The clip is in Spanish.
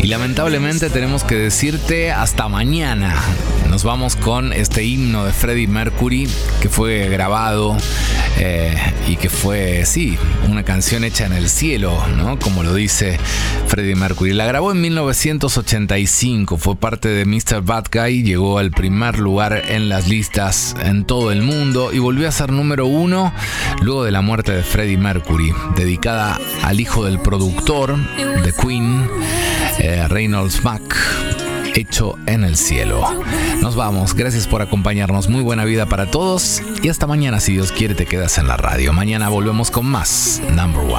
Y lamentablemente tenemos que decirte hasta mañana. Nos vamos con este himno de Freddie Mercury que fue grabado y que fue, sí, una canción hecha en el cielo, ¿no? Como lo dice Freddie Mercury. La grabó en 1985, fue parte de Mr. Bad Guy, llegó al primer lugar en las listas en todo el mundo y volvió a ser número 1 luego de la muerte de Freddie Mercury, dedicada al hijo del productor de Queen, Reynolds Mack. Hecho en el cielo. Nos vamos, gracias por acompañarnos, muy buena vida para todos y hasta mañana, si Dios quiere te quedas en la radio. Mañana volvemos con más Number One.